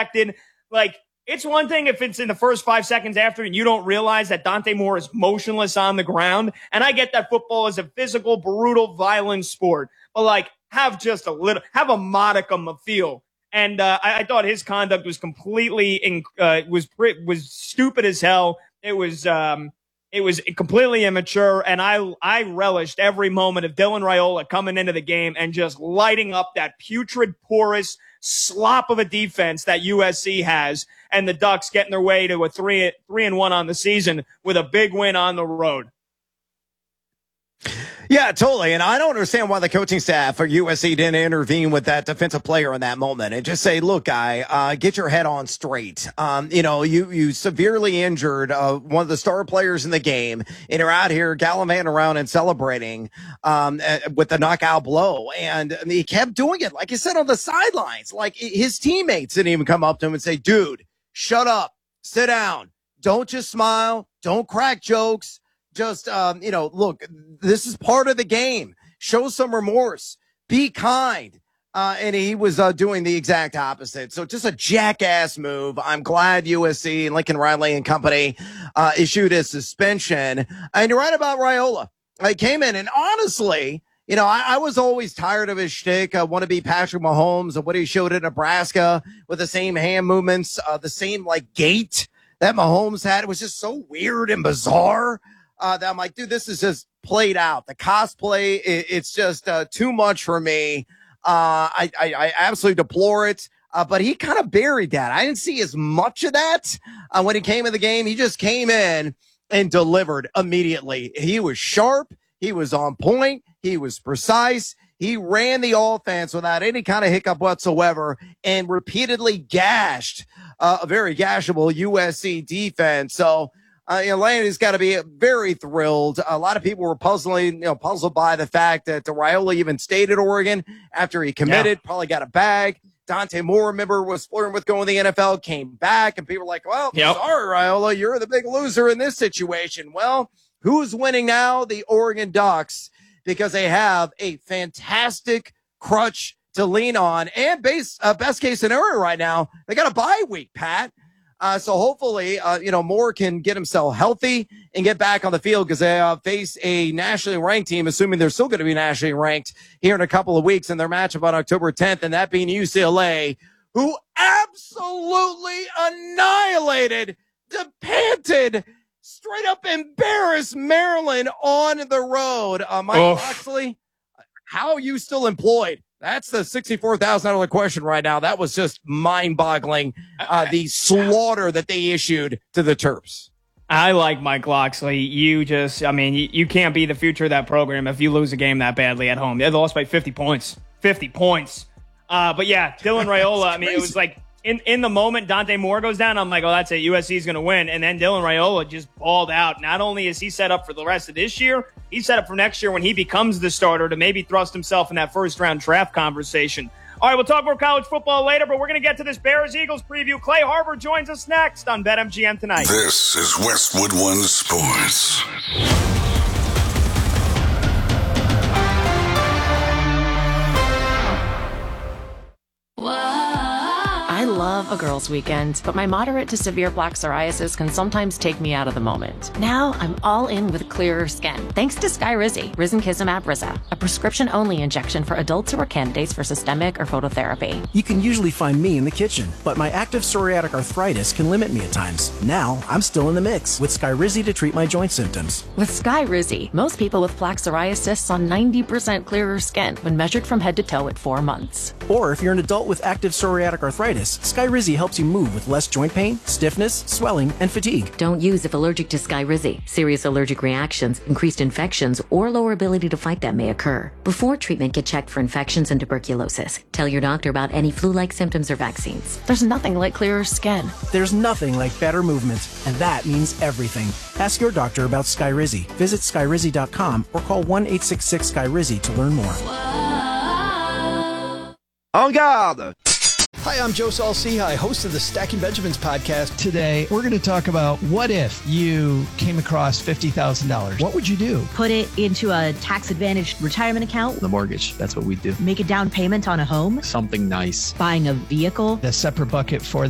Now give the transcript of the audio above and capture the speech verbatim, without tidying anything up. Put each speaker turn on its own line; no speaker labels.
expected. Like, it's one thing if it's in the first five seconds after and you don't realize that Dante Moore is motionless on the ground. And I get that football is a physical, brutal, violent sport. But, like, have just a little, have a modicum of feel. And uh, I, I thought his conduct was completely, in, uh, was was stupid as hell. It was, um, it was completely immature. And I, I relished every moment of Dylan Raiola coming into the game and just lighting up that putrid, porous slop of a defense that U S C has, and the Ducks getting their way to a three, three and one on the season with a big win on the road.
Yeah, totally. And I don't understand why the coaching staff for U S C didn't intervene with that defensive player in that moment and just say, look, guy, uh, get your head on straight. Um, you know, you, you severely injured, uh, one of the star players in the game, and you're out here gallivanting around and celebrating, um, uh, with the knockout blow. And I mean, he kept doing it, like you said, on the sidelines. Like, his teammates didn't even come up to him and say, dude, shut up, sit down. Don't just smile. Don't crack jokes. Just, um, you know, look, this is part of the game. Show some remorse. Be kind. Uh, and he was uh, doing the exact opposite. So just a jackass move. I'm glad U S C, Lincoln Riley and company uh, issued a suspension. And you're right about Raiola. I came in, and honestly, you know, I, I was always tired of his shtick. I want to be Patrick Mahomes and what he showed at Nebraska with the same hand movements, uh, the same, like, gait that Mahomes had. It was just so weird and bizarre. Uh, that I'm like, dude, this is just played out. The cosplay, it, it's just uh, too much for me. Uh, I, I, I absolutely deplore it. Uh, but he kind of buried that. I didn't see as much of that uh, when he came in the game. He just came in and delivered immediately. He was sharp. He was on point. He was precise. He ran the offense without any kind of hiccup whatsoever and repeatedly gashed uh, a very gashable U S C defense. So, Uh, you know, Landon's got to be very thrilled. A lot of people were puzzling, you know, puzzled by the fact that Raiola even stayed at Oregon after he committed, yeah. Probably got a bag. Dante Moore, remember, was flirting with going to the N F L, came back, and people were like, well, yep. Sorry, Raiola, you're the big loser in this situation. Well, who's winning now? The Oregon Ducks, because they have a fantastic crutch to lean on, and base, uh, best case scenario right now, they got a bye week, Pat. Uh, so hopefully, uh, you know, Moore can get himself healthy and get back on the field, because they uh, face a nationally ranked team, assuming they're still going to be nationally ranked here in a couple of weeks in their matchup on October tenth, and that being U C L A, who absolutely annihilated, depanted, straight up embarrassed Maryland on the road. Uh, Mike oh. Locksley, how are you still employed? That's the sixty-four thousand dollars question right now. That was just mind-boggling, uh, the slaughter that they issued to the Terps.
I like Mike Locksley. You just, I mean, you, you can't be the future of that program if you lose a game that badly at home. They lost by fifty points. fifty points. Uh, but, yeah, Dylan Raiola, I mean, it was like in, in the moment Dante Moore goes down, I'm like, oh, that's it. U S C is going to win. And then Dylan Raiola just balled out. Not only is he set up for the rest of this year, he's set up for next year when he becomes the starter to maybe thrust himself in that first-round draft conversation. All right, we'll talk more college football later, but we're going to get to this Bears-Eagles preview. Clay Harbor joins us next on BetMGM Tonight.
This is Westwood One Sports.
I love a girls' weekend, but my moderate to severe plaque psoriasis can sometimes take me out of the moment. Now I'm all in with clearer skin, thanks to Skyrizi, Risankizumab Riza, a prescription-only injection for adults who are candidates for systemic or phototherapy.
You can usually find me in the kitchen, but my active psoriatic arthritis can limit me at times. Now I'm still in the mix with Skyrizi to treat my joint symptoms.
With Skyrizi, most people with plaque psoriasis saw ninety percent clearer skin when measured from head to toe at four months.
Or if you're an adult with active psoriatic arthritis, Skyrizi helps you move with less joint pain, stiffness, swelling, and fatigue.
Don't use if allergic to Skyrizi. Serious allergic reactions, increased infections, or lower ability to fight them may occur. Before treatment, get checked for infections and tuberculosis. Tell your doctor about any flu-like symptoms or vaccines.
There's nothing like clearer skin.
There's nothing like better movement, and that means everything. Ask your doctor about Skyrizi. Visit Skyrizi dot com or call one eight six six Skyrizi to learn more.
En garde!
Hi, I'm Joe Saul-Sehy, host of the Stacking Benjamins podcast. Today, we're going to talk about what if you came across fifty thousand dollars. What would you do?
Put it into a tax-advantaged retirement account.
The mortgage, that's what we do.
Make a down payment on a home.
Something nice.
Buying a vehicle.
A separate bucket for